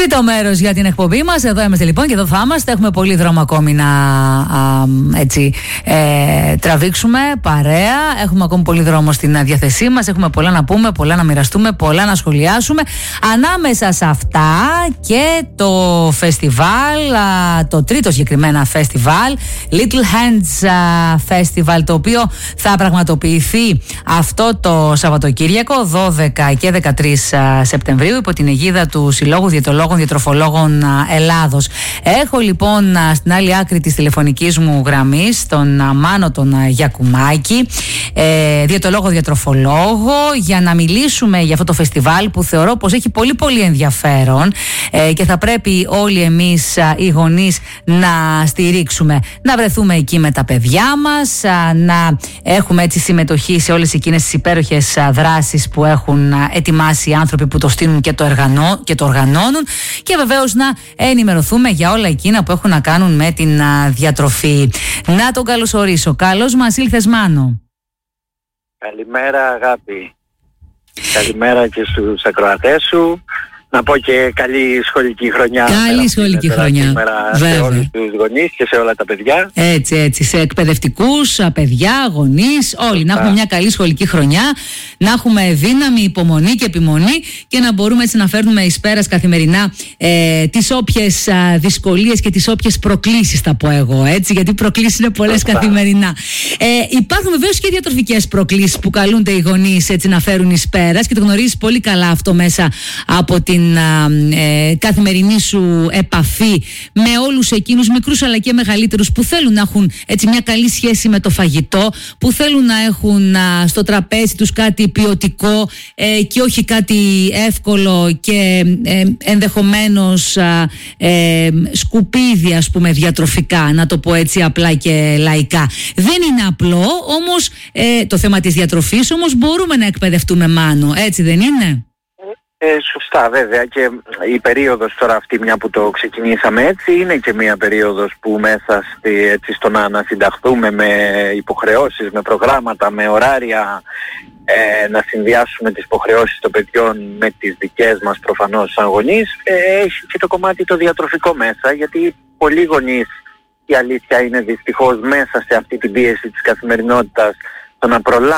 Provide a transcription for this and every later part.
Τρίτο μέρος για την εκπομπή μας. Εδώ είμαστε λοιπόν και εδώ θα είμαστε. Έχουμε πολύ δρόμο ακόμη να τραβήξουμε παρέα. Έχουμε ακόμη πολύ δρόμο στην διάθεσή μας. Έχουμε πολλά να πούμε, πολλά να μοιραστούμε, πολλά να σχολιάσουμε. Ανάμεσα σε αυτά και το φεστιβάλ, το τρίτο συγκεκριμένα φεστιβάλ, Little Hands Festival, το οποίο θα πραγματοποιηθεί αυτό το Σαββατοκύριακο 12 και 13 Σεπτεμβρίου υπό την αιγίδα του Συλλόγου Διαιτολόγων Διατροφολόγων Ελλάδος. Έχω λοιπόν στην άλλη άκρη της τηλεφωνικής μου γραμμής τον Μάνο τον Γιακουμάκη, διαιτολόγο διατροφολόγο, για να μιλήσουμε για αυτό το φεστιβάλ που θεωρώ πως έχει πολύ πολύ ενδιαφέρον και θα πρέπει όλοι εμείς οι γονείς να στηρίξουμε, να βρεθούμε εκεί με τα παιδιά μας, να έχουμε έτσι συμμετοχή σε όλες εκείνες τις υπέροχες δράσεις που έχουν ετοιμάσει οι άνθρωποι που το στείλουν και το οργανώνουν, και βεβαίως να ενημερωθούμε για όλα εκείνα που έχουν να κάνουν με την διατροφή. Να τον καλωσορίσω. Καλώς μας ήλθες, Μάνο. Καλημέρα, αγάπη. Καλημέρα και στους ακροατές σου. Να πω και καλή σχολική χρονιά. Καλή σχολική χρονιά. Σε όλους τους γονείς και σε όλα τα παιδιά. Έτσι, σε εκπαιδευτικούς, παιδιά, γονείς, όλοι. Να έχουμε μια καλή σχολική χρονιά, να έχουμε δύναμη, υπομονή και επιμονή και να μπορούμε έτσι να φέρνουμε εις πέρας καθημερινά τις όποιες δυσκολίες και τις όποιες προκλήσεις, θα πω εγώ, έτσι, γιατί προκλήσεις είναι πολλές καθημερινά. Υπάρχουν βεβαίως και διατροφικές προκλήσεις που καλούνται οι γονείς έτσι να φέρουν εις πέρας, και το γνωρίζεις πολύ καλά αυτό μέσα από την καθημερινή σου επαφή με όλους εκείνους μικρούς αλλά και μεγαλύτερους που θέλουν να έχουν έτσι μια καλή σχέση με το φαγητό, που θέλουν να έχουν στο τραπέζι τους κάτι ποιοτικό και όχι κάτι εύκολο και ενδεχομένως σκουπίδι, ας πούμε, διατροφικά, να το πω έτσι απλά και λαϊκά. Δεν είναι απλό όμως το θέμα της διατροφής, όμως μπορούμε να εκπαιδευτούμε, Μάνο, έτσι δεν είναι? Σωστά, βέβαια, και η περίοδος τώρα αυτή, μια που το ξεκινήσαμε έτσι, είναι και μια περίοδος που μέσα στο να ανασυνταχθούμε με υποχρεώσεις, με προγράμματα, με ωράρια, να συνδυάσουμε τις υποχρεώσεις των παιδιών με τις δικές μας προφανώς σαν γονείς, έχει και το κομμάτι το διατροφικό μέσα, γιατί πολλοί γονείς, η αλήθεια είναι, δυστυχώς μέσα σε αυτή την πίεση της καθημερινότητας, το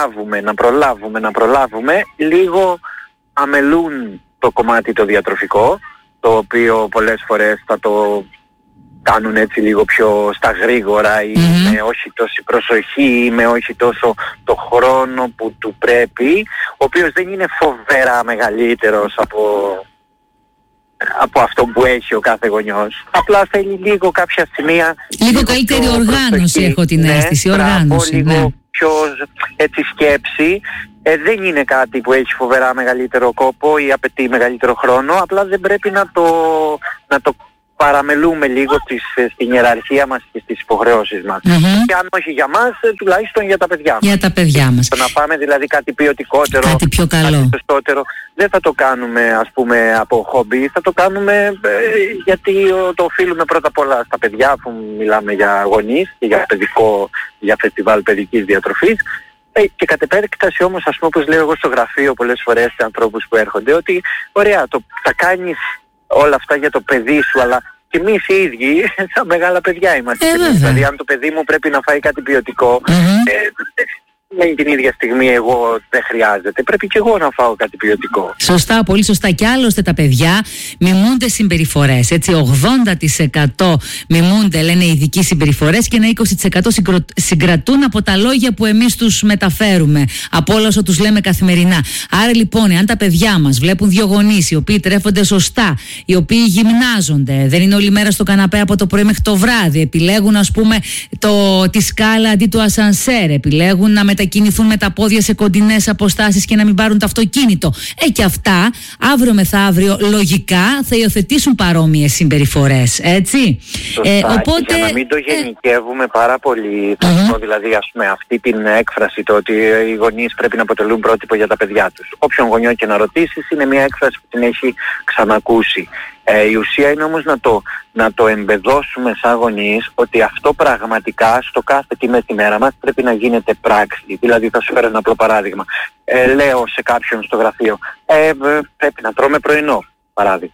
να προλάβουμε λίγο αμελούν το κομμάτι το διατροφικό, το οποίο πολλές φορές θα το κάνουν έτσι λίγο πιο στα γρήγορα ή με όχι τόση προσοχή ή με όχι τόσο το χρόνο που του πρέπει, ο οποίος δεν είναι φοβερά μεγαλύτερος από αυτό που έχει ο κάθε γονιός. Απλά θέλει λίγο κάποια σημεία, λίγο καλύτερη οργάνωση, έχω την αίσθηση, οργάνωση, λίγο πιο έτσι σκέψη. Δεν είναι κάτι που έχει φοβερά μεγαλύτερο κόπο ή απαιτεί μεγαλύτερο χρόνο, απλά δεν πρέπει να το παραμελούμε λίγο στην ιεραρχία μας και στις υποχρεώσεις μας. Και αν όχι για μας, τουλάχιστον για τα παιδιά μας. Για τα παιδιά μας. Το να πάμε δηλαδή κάτι ποιοτικότερο, κάτι πιο καλό, κάτι σωστότερο, δεν θα το κάνουμε, ας πούμε, από χόμπι, θα το κάνουμε γιατί το οφείλουμε πρώτα απ' όλα στα παιδιά, αφού μιλάμε για γονείς και για φεστιβάλ παιδικής διατροφής. Και κατ' επέκταση όμως, ας πούμε, όπως λέω εγώ στο γραφείο πολλές φορές σε ανθρώπους που έρχονται, ότι ωραία, θα κάνεις όλα αυτά για το παιδί σου, αλλά και εμείς οι ίδιοι σαν μεγάλα παιδιά είμαστε. Δηλαδή αν το παιδί μου πρέπει να φάει κάτι ποιοτικό, με την ίδια στιγμή εγώ δεν χρειάζεται. Πρέπει και εγώ να φάω κάτι ποιοτικό. Σωστά, πολύ σωστά. Και άλλωστε τα παιδιά μιμούνται συμπεριφορές. Έτσι, 80% μιμούνται, λένε, ειδικοί συμπεριφορές, και ένα 20% συγκρατούν από τα λόγια που εμείς τους μεταφέρουμε, από όλα όσα τους λέμε καθημερινά. Άρα λοιπόν, εάν τα παιδιά μας βλέπουν δύο γονείς οι οποίοι τρέφονται σωστά, οι οποίοι γυμνάζονται, δεν είναι όλη μέρα στο καναπέ από το πρωί μέχρι το βράδυ, επιλέγουν, ας πούμε, τη σκάλα αντί του ασανσέρ, επιλέγουν να μετακινηθούν με τα πόδια σε κοντινές αποστάσεις και να μην πάρουν το αυτοκίνητο. Και αυτά αύριο μεθαύριο λογικά θα υιοθετήσουν παρόμοιες συμπεριφορές, έτσι. Οπότε, για να μην το γενικεύουμε πάρα πολύ, δηλαδή, ας πούμε, αυτή την έκφραση, το ότι οι γονείς πρέπει να αποτελούν πρότυπο για τα παιδιά τους. Όποιον γονιό και να ρωτήσεις, είναι μια έκφραση που την έχει ξανακούσει. Η ουσία είναι όμως να το εμπεδώσουμε σαν γονείς, ότι αυτό πραγματικά στο κάθε τι με τη μέρα μας πρέπει να γίνεται πράξη. Δηλαδή θα σου φέρω ένα απλό παράδειγμα. Λέω σε κάποιον στο γραφείο, πρέπει να τρώμε πρωινό, παράδειγμα.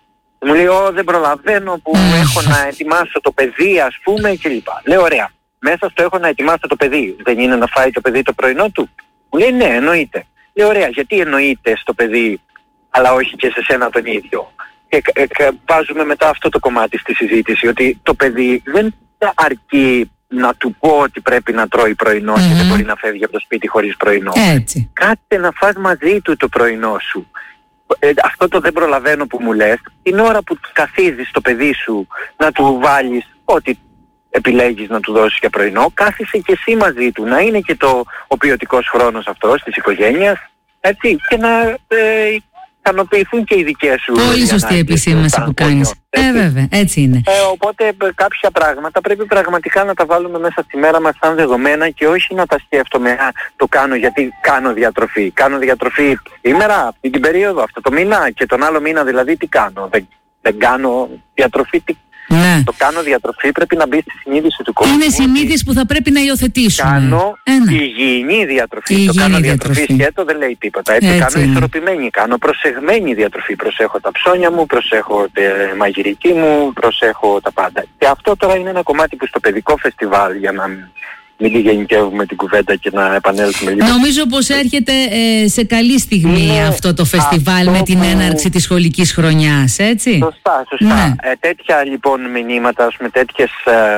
Μου λέει, δεν προλαβαίνω που έχω να ετοιμάσω το παιδί, ας πούμε, κλπ. Λέω, ωραία, μέσα στο έχω να ετοιμάσω το παιδί, δεν είναι να φάει το παιδί το πρωινό του? Μου λέει, ναι, εννοείται. Λέω, ωραία, γιατί εννοείται στο παιδί, αλλά όχι και σε σένα τον ίδιο? Και βάζουμε μετά αυτό το κομμάτι στη συζήτηση, ότι το παιδί δεν αρκεί να του πω ότι πρέπει να τρώει πρωινό και δεν μπορεί να φεύγει από το σπίτι χωρίς πρωινό. Έτσι. Κάτσε να φας μαζί του το πρωινό σου. Αυτό το δεν προλαβαίνω που μου λες, την ώρα που καθίζεις το παιδί σου να του βάλεις ό,τι επιλέγεις να του δώσεις για πρωινό, κάθισε και εσύ μαζί του, να είναι και ο ποιοτικός χρόνος αυτός της οικογένειας, έτσι, και να ικανοποιηθούν και οι δικές σου. Πολύ σωστή επισήμανση που κάνεις. Βέβαια, έτσι είναι. Οπότε κάποια πράγματα πρέπει πραγματικά να τα βάλουμε μέσα στη μέρα μας σαν δεδομένα και όχι να τα σκέφτομαι, το κάνω γιατί κάνω διατροφή. Κάνω διατροφή σήμερα, αυτή την περίοδο, αυτό το μήνα, και τον άλλο μήνα δηλαδή τι κάνω? Δεν κάνω διατροφή. Ναι. Το κάνω διατροφή πρέπει να μπει στη συνείδηση του κόσμου. Είναι συνείδηση που θα πρέπει να υιοθετήσουμε. Κάνω υγιεινή διατροφή. Το κάνω διατροφή σκέτο δεν λέει τίποτα. Έτσι κάνω ισορροπημένη, κάνω προσεγμένη διατροφή. Προσέχω τα ψώνια μου, προσέχω τη μαγειρική μου, προσέχω τα πάντα. Και αυτό τώρα είναι ένα κομμάτι που στο παιδικό φεστιβάλ, για να μην τη γενικεύουμε την κουβέντα και να επανέλθουμε λίγο. Νομίζω πως έρχεται σε καλή στιγμή αυτό το φεστιβάλ με την έναρξη της σχολικής χρονιάς, έτσι. Σωστά. Ναι. Τέτοια λοιπόν μηνύματα, με τέτοιες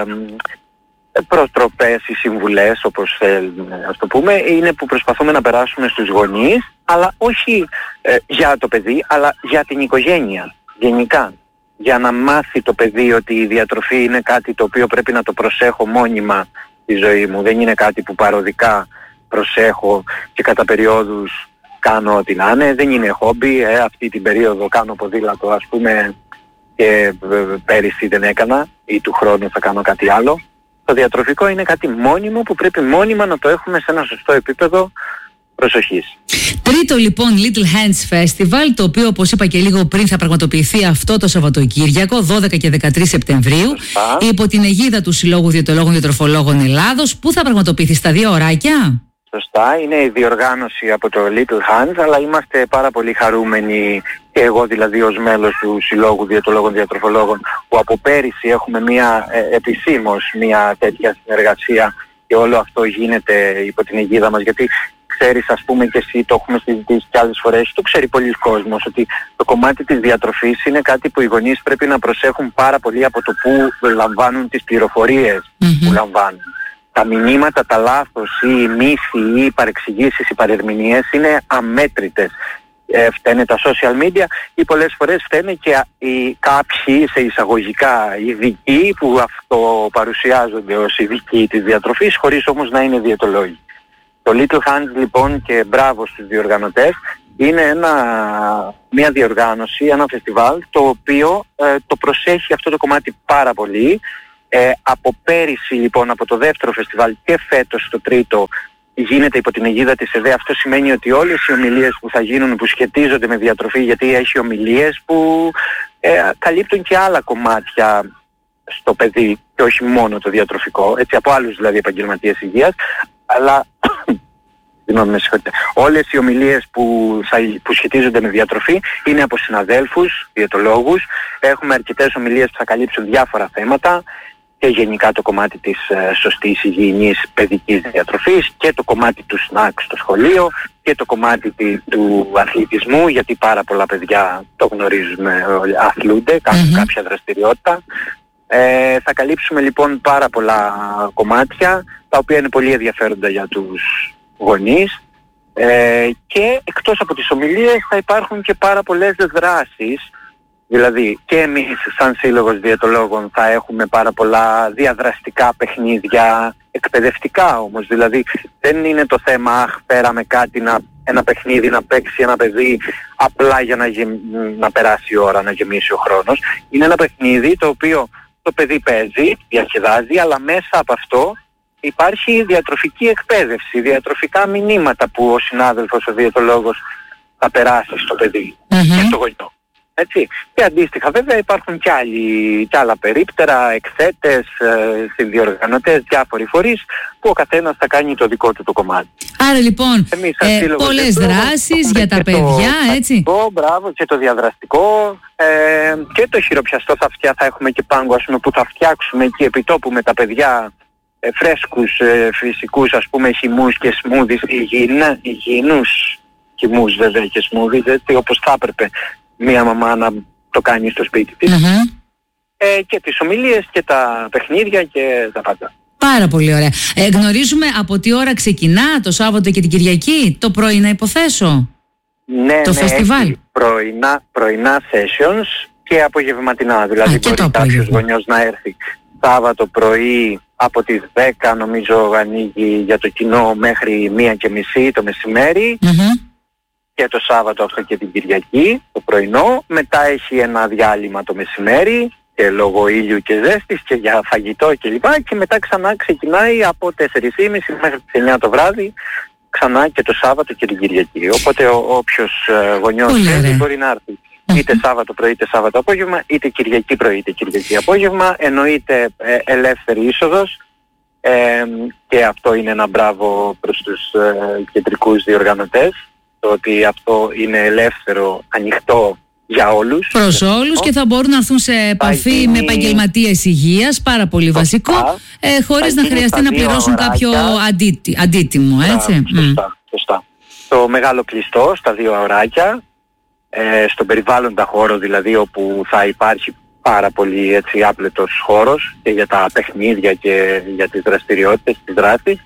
προτροπές ή συμβουλές, όπως θέλουμε ας το πούμε, είναι που προσπαθούμε να περάσουμε στους γονείς, αλλά όχι για το παιδί, αλλά για την οικογένεια γενικά. Για να μάθει το παιδί ότι η διατροφή είναι κάτι το οποίο πρέπει να το προσέχω μόνιμα στη ζωή μου. Δεν είναι κάτι που παροδικά προσέχω και κατά περιόδους κάνω ό,τι να είναι. Δεν είναι χόμπι. Αυτή την περίοδο κάνω ποδήλατο, ας πούμε, και πέρυσι δεν έκανα, ή του χρόνου θα κάνω κάτι άλλο. Το διατροφικό είναι κάτι μόνιμο που πρέπει μόνιμα να το έχουμε σε ένα σωστό επίπεδο προσοχής. Τρίτο λοιπόν Little Hands Festival, το οποίο όπως είπα και λίγο πριν θα πραγματοποιηθεί αυτό το Σαββατοκύριακο 12 και 13 Σεπτεμβρίου υπό την αιγίδα του Συλλόγου Διαιτολόγων Διατροφολόγων Ελλάδος, που θα πραγματοποιηθεί στα 2 ωράκια. Σωστά, είναι η διοργάνωση από το Little Hands, αλλά είμαστε πάρα πολύ χαρούμενοι, και εγώ δηλαδή ως μέλος του Συλλόγου Διαιτολόγων Διατροφολόγων, που από πέρυσι έχουμε επισήμως μια τέτοια συνεργασία και όλο αυτό γίνεται υπό την αιγίδα μας, γιατί ξέρεις, ας πούμε, και εσύ το έχουμε συζητήσει και άλλες φορές, το ξέρει πολλοί κόσμος, ότι το κομμάτι της διατροφής είναι κάτι που οι γονείς πρέπει να προσέχουν πάρα πολύ από το που λαμβάνουν τις πληροφορίες που λαμβάνουν. Τα μηνύματα, τα λάθος ή οι μύθοι ή οι παρεξηγήσεις, οι παρερμηνίες είναι αμέτρητες. Φταίνε τα social media ή πολλές φορές φταίνε και κάποιοι σε εισαγωγικά ειδικοί που αυτοπαρουσιάζονται ως ειδικοί της διατροφής, χωρίς όμως να είναι διαιτολόγοι. Το Little Hands λοιπόν, και μπράβο στους διοργανωτές, είναι μια διοργάνωση, ένα φεστιβάλ το οποίο το προσέχει αυτό το κομμάτι πάρα πολύ. Από πέρυσι λοιπόν, από το δεύτερο φεστιβάλ και φέτος το τρίτο, γίνεται υπό την αιγίδα της ΕΔΕ. Αυτό σημαίνει ότι όλες οι ομιλίες που θα γίνουν, που σχετίζονται με διατροφή, γιατί έχει ομιλίες που καλύπτουν και άλλα κομμάτια στο παιδί και όχι μόνο το διατροφικό, έτσι, από άλλους δηλαδή επαγγελματίες υγείας, αλλά όλες οι ομιλίες που σχετίζονται με διατροφή είναι από συναδέλφους, διαιτολόγους. Έχουμε αρκετές ομιλίες που θα καλύψουν διάφορα θέματα, και γενικά το κομμάτι της σωστής υγιεινής παιδικής διατροφής, και το κομμάτι του σνακ στο σχολείο, και το κομμάτι του αθλητισμού, γιατί πάρα πολλά παιδιά, το γνωρίζουμε, αθλούνται, κάνουν κάποια δραστηριότητα. Θα καλύψουμε λοιπόν πάρα πολλά κομμάτια, τα οποία είναι πολύ ενδιαφέροντα για τους γονείς, και εκτός από τις ομιλίες θα υπάρχουν και πάρα πολλές δράσεις. Δηλαδή και εμείς σαν Σύλλογος Διαιτολόγων θα έχουμε πάρα πολλά διαδραστικά παιχνίδια, εκπαιδευτικά όμως. Δηλαδή δεν είναι το θέμα, πέραμε κάτι, ένα παιχνίδι να παίξει ένα παιδί απλά για να περάσει η ώρα, να γεμίσει ο χρόνος. Είναι ένα παιχνίδι το οποίο το παιδί παίζει, διασκεδάζει, αλλά μέσα από αυτό υπάρχει διατροφική εκπαίδευση, διατροφικά μηνύματα που ο συνάδελφος, ο διαιτολόγος, θα περάσει στο παιδί και στο γονιό. Έτσι. Και αντίστοιχα βέβαια υπάρχουν και άλλα περίπτερα, εκθέτες, συνδιοργανωτές, διάφοροι φορείς που ο καθένας θα κάνει το δικό του το κομμάτι. Άρα λοιπόν πολλές δράσεις για τα παιδιά, έτσι. Μπράβο, και το διαδραστικό και το χειροπιαστό θα έχουμε και πάγκο, ας πούμε, που θα φτιάξουμε εκεί επί τόπου με τα παιδιά φρέσκους φυσικούς, ας πούμε, χυμούς και σμούδις, υγιεινούς χυμούς βέβαια και σμούδις, έτσι, όπως θα έπρεπε μία μαμά να το κάνει στο σπίτι της. Και τις ομιλίες και τα παιχνίδια και τα πάντα. Πάρα πολύ ωραία. Γνωρίζουμε από τι ώρα ξεκινά το Σάββατο και την Κυριακή, το πρωινά υποθέσω? Ναι, το φεστιβάλ. Πρωινά sessions και απογευματινά. Δηλαδή μπορεί κάποιος γονιός να έρθει Σάββατο πρωί από τις 10 νομίζω ανοίγει για το κοινό μέχρι 1:30 το μεσημέρι. Και το Σάββατο αυτό και την Κυριακή το πρωινό. Μετά έχει ένα διάλειμμα το μεσημέρι και λόγω ήλιου και ζέστης και για φαγητό κλπ. Και μετά ξανά ξεκινάει από 4:30 μέχρι τις 9 το βράδυ, ξανά και το Σάββατο και την Κυριακή. Οπότε όποιος γονιός μπορεί να έρθει είτε Σάββατο πρωί είτε Σάββατο απόγευμα, είτε Κυριακή πρωί είτε Κυριακή απόγευμα. Εννοείται ελεύθερη είσοδος και αυτό είναι ένα μπράβο προς τους κεντρικούς διοργανωτές, το ότι αυτό είναι ελεύθερο, ανοιχτό για όλους. Προς όλους και θα μπορούν να έρθουν σε επαφή με επαγγελματίες υγείας, πάρα πολύ βασικό, χωρίς να χρειαστεί να πληρώσουν κάποιο αντίτιμο, έτσι. Σωστά. Το μεγάλο κλειστό στα 2 ωράκια, στον περιβάλλοντα χώρο δηλαδή, όπου θα υπάρχει πάρα πολύ έτσι άπλετος χώρος και για τα παιχνίδια και για τις δραστηριότητες, τις δράσεις.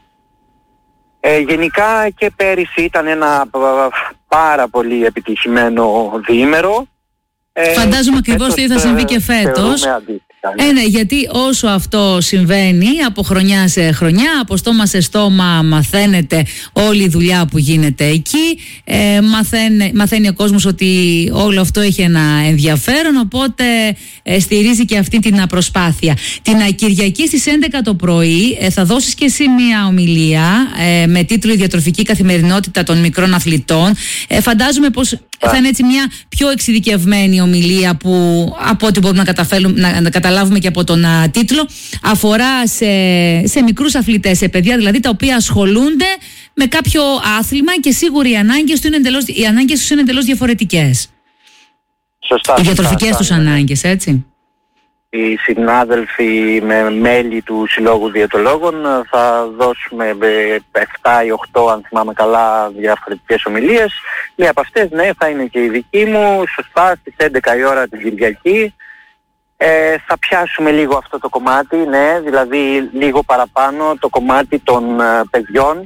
Γενικά και πέρυσι ήταν ένα πάρα πολύ επιτυχημένο διήμερο. Φαντάζομαι ακριβώς τι θα συμβεί και φέτος. Ναι, γιατί όσο αυτό συμβαίνει από χρονιά σε χρονιά, από στόμα σε στόμα μαθαίνεται όλη η δουλειά που γίνεται εκεί, μαθαίνει ο κόσμος ότι όλο αυτό έχει ένα ενδιαφέρον, οπότε στηρίζει και αυτή την προσπάθεια. Την Κυριακή στις 11 το πρωί θα δώσεις και εσύ μια ομιλία με τίτλο «Η διατροφική καθημερινότητα των μικρών αθλητών». Φαντάζομαι πως θα είναι έτσι μια πιο εξειδικευμένη ομιλία που από ό,τι μπορούμε να καταλάβουμε και από τον τίτλο αφορά σε μικρούς αθλητές, σε παιδιά δηλαδή τα οποία ασχολούνται με κάποιο άθλημα και σίγουρα οι ανάγκες τους είναι εντελώς διαφορετικές. Σωστά. Οι διατροφικές τους ανάγκες, έτσι. Οι συνάδελφοι με μέλη του Συλλόγου Διαιτολόγων θα δώσουμε 7 ή 8, αν θυμάμαι καλά, διαφορετικές ομιλίες. Μία από αυτές, ναι, θα είναι και η δική μου, σωστά, στις 11 η ώρα την Κυριακή. Θα πιάσουμε λίγο αυτό το κομμάτι, ναι, δηλαδή λίγο παραπάνω το κομμάτι των παιδιών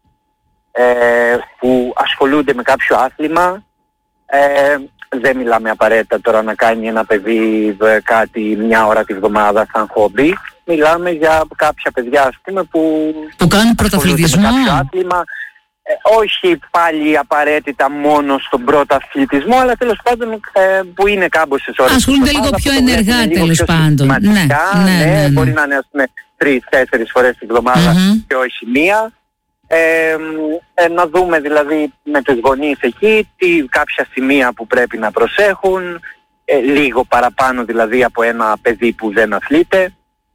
που ασχολούνται με κάποιο άθλημα. Δεν μιλάμε απαραίτητα τώρα να κάνει ένα παιδί κάτι 1 ώρα τη βδομάδα σαν χόμπι. Μιλάμε για κάποια παιδιά, ας πούμε, που κάνουν πρωταθλητισμό. Με κάποιο άθλημα. Όχι πάλι απαραίτητα μόνο στον πρωταθλητισμό, αλλά τέλος πάντων που είναι κάμποσες ώρες. Ασχολούνται λίγο πιο ενεργά τέλος πάντων. Ναι. Μπορεί να είναι, ας πούμε, 3-4 φορές τη βδομάδα και όχι 1. Να δούμε δηλαδή με τους γονείς εκεί κάποια σημεία που πρέπει να προσέχουν, λίγο παραπάνω δηλαδή από ένα παιδί που δεν αθλείται.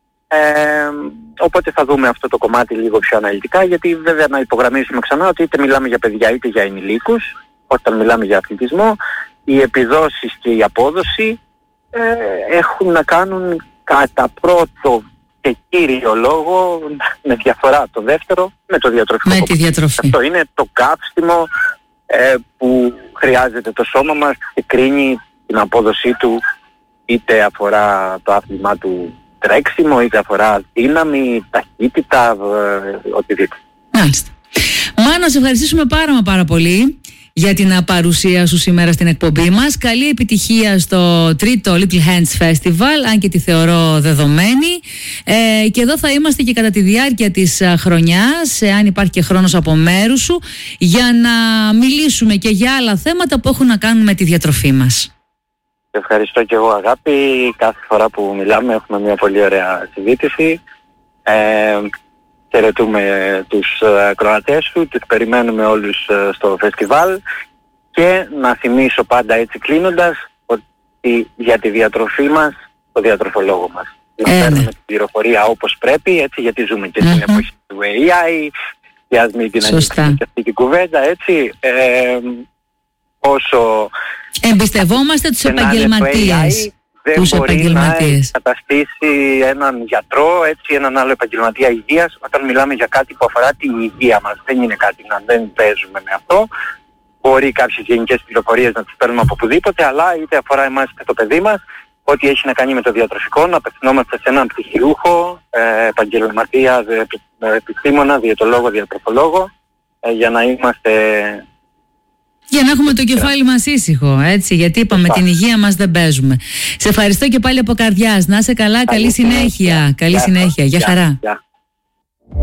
Οπότε θα δούμε αυτό το κομμάτι λίγο πιο αναλυτικά, γιατί βέβαια να υπογραμμίσουμε ξανά ότι είτε μιλάμε για παιδιά είτε για ενηλίκους, όταν μιλάμε για αθλητισμό, οι επιδόσεις και η απόδοση έχουν να κάνουν κατά πρώτο και κύριο λόγο, με διαφορά το δεύτερο, με το διατροφικό. Με τη διατροφή. Αυτό είναι το κάψιμο που χρειάζεται το σώμα μας και κρίνει την απόδοσή του, είτε αφορά το άθλημά του τρέξιμο, είτε αφορά δύναμη, ταχύτητα, οτιδήποτε. Μάλιστα. Μάνα, σε ευχαριστήσουμε πάρα πολύ για την παρουσία σου σήμερα στην εκπομπή μας. Καλή επιτυχία στο 3ο Little Hands Festival, αν και τη θεωρώ δεδομένη. Και εδώ θα είμαστε και κατά τη διάρκεια της χρονιάς, αν υπάρχει και χρόνος από μέρους σου, για να μιλήσουμε και για άλλα θέματα που έχουν να κάνουν με τη διατροφή μας. Ευχαριστώ και εγώ, αγάπη. Κάθε φορά που μιλάμε έχουμε μια πολύ ωραία συζήτηση. Χαιρετούμε τους ακροατές σου, τους περιμένουμε όλους στο φεστιβάλ και να θυμίσω πάντα έτσι κλείνοντας ότι για τη διατροφή μας το διατροφολόγο μας. Να παίρνουμε την πληροφορία όπως πρέπει, έτσι, γιατί ζούμε και στην εποχή του AI, και ας μην την ανοίξουμε και αυτή την κουβέντα, έτσι. Όσο εμπιστευόμαστε τους επαγγελματίες. Δεν μπορεί να καταστήσει έναν γιατρό, έτσι, έναν άλλο επαγγελματία υγείας, όταν μιλάμε για κάτι που αφορά την υγεία μας. Δεν είναι κάτι να δεν παίζουμε με αυτό. Μπορεί κάποιες γενικές πληροφορίες να τις παίρνουμε από οπουδήποτε, αλλά είτε αφορά εμάς είτε το παιδί μας, ό,τι έχει να κάνει με το διατροφικό, να απευθυνόμαστε σε έναν πτυχιούχο, επαγγελματία, επιστήμονα, διαιτολόγο, διατροφολόγο, για να είμαστε... Για να έχουμε το κεφάλι μας ήσυχο, έτσι, γιατί είπαμε την υγεία μας δεν παίζουμε. Σε ευχαριστώ και πάλι από καρδιάς. Να είσαι καλά, καλή συνέχεια. Καλή συνέχεια. Γεια χαρά.